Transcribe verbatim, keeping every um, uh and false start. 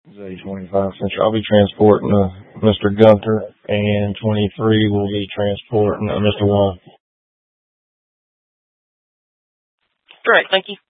Z twenty-five Central. I'll be transporting uh, Mister Gunther, and twenty-three will be transporting uh, Mister Wong. Correct. Thank you.